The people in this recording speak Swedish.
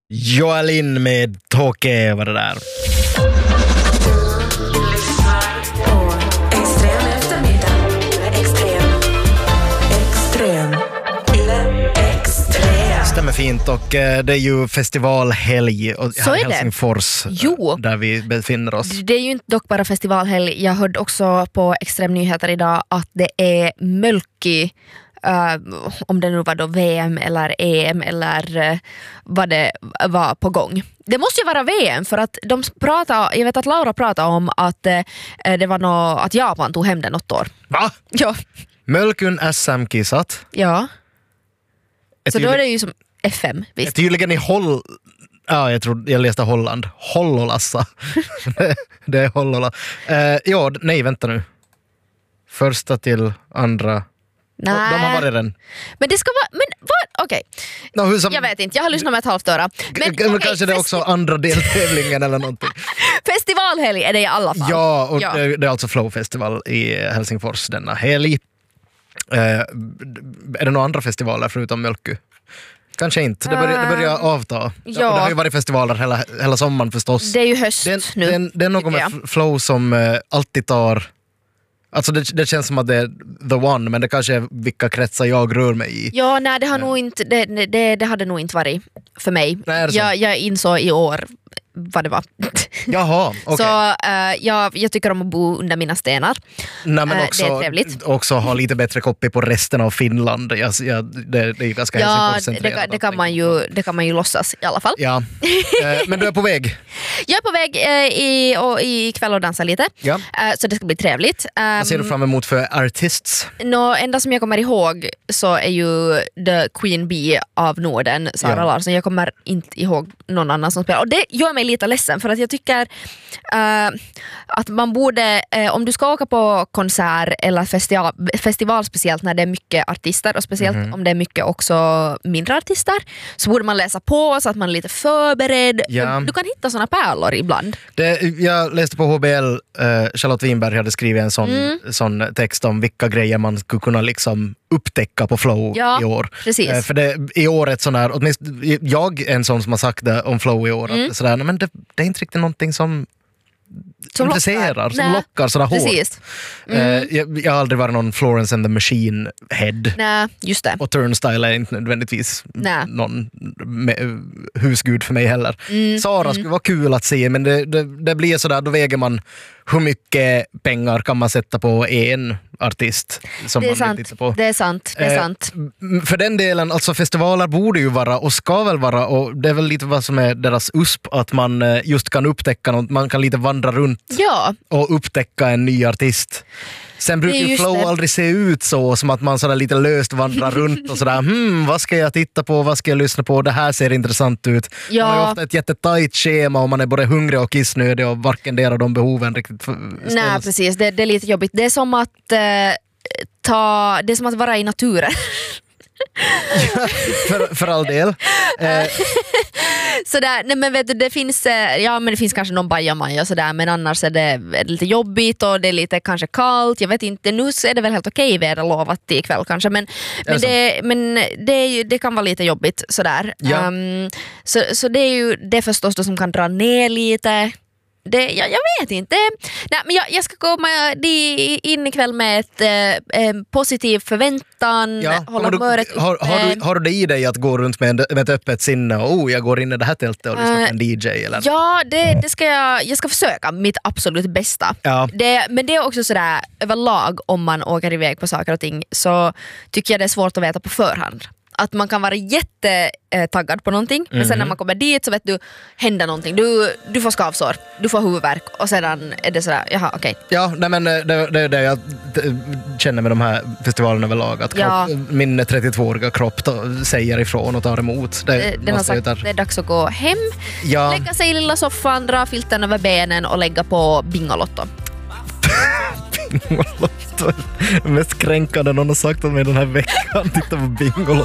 Joalin med Toke var det där. Stämmer fint, och det är ju festivalhelg här i Helsingfors där vi befinner oss. Det är ju inte dock bara festivalhelg. Jag hörde också på Extremnyheter idag att det är Mölkki, om det nu var då VM eller EM eller vad det var på gång. Det måste ju vara VM, för att jag vet att Laura pratade om att det var att Japan tog hem den något år. Va? Ja. Mölkun SM-kissat. Ja. Så då är det ju som FM, visst. Tydligen i jag läste Holland. Hollolassa. Det är Hollola. Nej, vänta nu. Första till andra. Nej. De har varit den. Men det ska vara... Men vad? Okej. No, jag vet inte, jag har lyssnat med ett halvt öra. Men kanske det är också andra deltävlingen eller någonting. Festivalhelg är det i alla fall. Ja, och det är alltså Flow Festival i Helsingfors denna helg. Är det några andra festivaler förutom Mjölky? Kanske inte. Det börjar avta. Ja. Det har ju varit festivaler hela sommaren förstås. Det är ju höst nu. Det är något med Flow som alltid tar... Alltså det känns som att det är the one, men det kanske är vilka kretsar jag rör mig i. Ja, nej, det har nog inte, det hade nog inte varit för mig. Nej, jag insåg i år vad det var. Jaha, okej. Så jag tycker om att bo under mina stenar. Nej, men också, det är trevligt. Också ha lite bättre koppel på resten av Finland. Det är ju ganska Helsingfors-centrerat. Det kan man ju låtsas i alla fall. Ja. Men du är på väg? Jag är på väg i kväll och dansa lite. Ja. Så det ska bli trevligt. Vad ser du fram emot för artists? Enda som jag kommer ihåg så är ju The Queen Bee av Norden, Sara Larsson. Jag kommer inte ihåg någon annan som spelar. Och det gör mig lite ledsen, för att jag tycker att man borde, om du ska åka på konsert eller festival, speciellt när det är mycket artister och speciellt om det är mycket också mindre artister, så borde man läsa på så att man är lite förberedd. Ja. Du kan hitta såna pärlor ibland. Jag läste på HBL, Charlotte Winberg hade skrivit en sån text om vilka grejer man skulle kunna liksom upptäcka på Flow i år. Precis. För det i året sån här, åtminstone jag är en sån som har sagt det om Flow i år, att sådär, men det är inte riktigt någonting som intresserar, som lockar sådär hårt. Jag har aldrig varit någon Florence and the Machine head. Nej, just det. Och Turnstile är inte nödvändigtvis någon husgud för mig heller. Sara skulle vara kul att se, men det blir sådär, då väger man hur mycket pengar kan man sätta på en artist som det är man sant. vill titta på. Det är sant. För den delen, alltså festivaler borde ju vara och ska väl vara, och det är väl lite vad som är deras USP, att man just kan upptäcka något, man kan lite vandra runt och upptäcka en ny artist. Sen brukar ju Flow aldrig se ut så, som att man sådär lite löst vandrar runt och sådär, vad ska jag titta på, vad ska jag lyssna på, det här ser intressant ut. Man har ju ofta ett jättetajt schema och man är både hungrig och kissnödig och varken där av de behoven riktigt ställs. Nej, precis, det är lite jobbigt. Det är som att det är som att vara i naturen. för all del. Sådär, nej, men vet du, det finns kanske någon bajamaja sådär, men annars är det lite jobbigt och det är lite kanske kallt, jag vet inte, nu är det väl helt okej väder lovat ikväll kanske, men det kan vara lite jobbigt sådär. Ja. Så det är ju det förstås då som kan dra ner lite. Jag vet inte. Nej, men jag ska komma in ikväll med ett positiv förväntan. Ja, har du det i dig att gå runt med ett öppet sinne och jag går in i det här tältet och lyssnar på en DJ? Eller? Ja, det ska jag ska försöka mitt absolut bästa. Ja. Men det är också sådär överlag, om man åker iväg på saker och ting, så tycker jag det är svårt att veta på förhand. Att man kan vara jättetaggad på någonting, men sen när man kommer dit så vet du, händer någonting. Du får skavsår, du får huvudvärk och sedan är det sådär, jaha, okej. Ja, nej, men det är det jag känner med de här festivalerna överlag, att min 32-åriga kropp säger ifrån och tar emot. Den har sagt det är dags att gå hem, lägga sig i lilla soffan, dra filten över benen och lägga på Bingolotto. Bingolotto. Det mest kränkande någon har sagt om mig den här veckan. Titta på Bingolotto.